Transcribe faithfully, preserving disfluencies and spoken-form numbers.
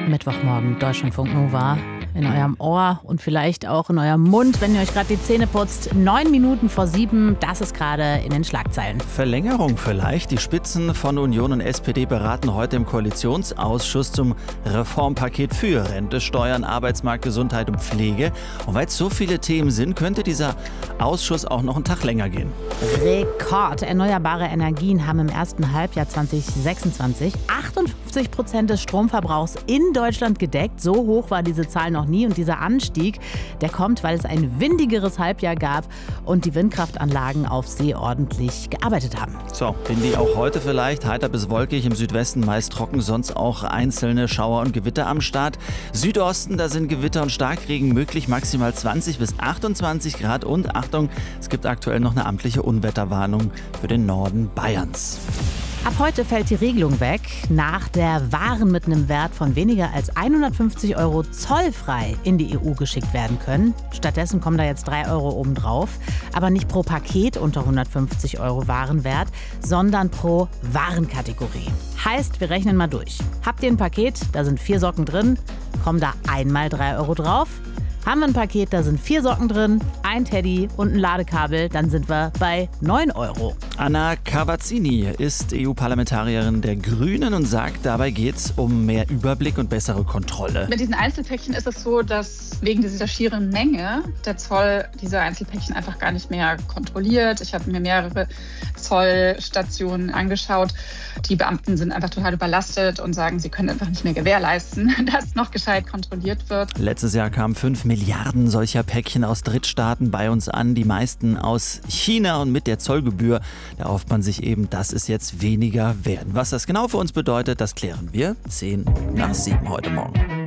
Mittwochmorgen, Deutschlandfunk Nova. In eurem Ohr und vielleicht auch in eurem Mund, wenn ihr euch gerade die Zähne putzt. Neun Minuten vor sieben, das ist gerade in den Schlagzeilen. Verlängerung vielleicht. Die Spitzen von Union und S P D beraten heute im Koalitionsausschuss zum Reformpaket für Rente, Steuern, Arbeitsmarkt, Gesundheit und Pflege. Und weil es so viele Themen sind, könnte dieser Ausschuss auch noch einen Tag länger gehen. Rekord. Erneuerbare Energien haben im ersten Halbjahr zwanzig sechsundzwanzig achtundfünfzig Prozent des Stromverbrauchs in Deutschland gedeckt. So hoch war diese Zahl noch nie. Und dieser Anstieg, der kommt, weil es ein windigeres Halbjahr gab und die Windkraftanlagen auf See ordentlich gearbeitet haben. So, windig auch heute vielleicht. Heiter bis wolkig, im Südwesten meist trocken, sonst auch einzelne Schauer und Gewitter am Start. Südosten, da sind Gewitter und Starkregen möglich, maximal zwanzig bis achtundzwanzig Grad. Und Achtung, es gibt aktuell noch eine amtliche Unwetterwarnung für den Norden Bayerns. Ab heute fällt die Regelung weg, nach der Waren mit einem Wert von weniger als hundertfünfzig Euro zollfrei in die E U geschickt werden können. Stattdessen kommen da jetzt drei Euro obendrauf. Aber nicht pro Paket unter hundertfünfzig Euro Warenwert, sondern pro Warenkategorie. Heißt, wir rechnen mal durch. Habt ihr ein Paket, da sind vier Socken drin, kommen da einmal drei Euro drauf. Haben wir ein Paket, da sind vier Socken drin, ein Teddy und ein Ladekabel, dann sind wir bei neun Euro. Anna Cavazzini ist E U-Parlamentarierin der Grünen und sagt, dabei geht es um mehr Überblick und bessere Kontrolle. Mit diesen Einzelpäckchen ist es so, dass wegen dieser schieren Menge der Zoll diese Einzelpäckchen einfach gar nicht mehr kontrolliert. Ich habe mir mehrere Zollstationen angeschaut. Die Beamten sind einfach total überlastet und sagen, sie können einfach nicht mehr gewährleisten, dass noch gescheit kontrolliert wird. Letztes Jahr kamen fünf Milliarden solcher Päckchen aus Drittstaaten bei uns an, die meisten aus China, und mit der Zollgebühr, da erhofft man sich eben, dass es jetzt weniger werden. Was das genau für uns bedeutet, das klären wir zehn nach sieben heute Morgen.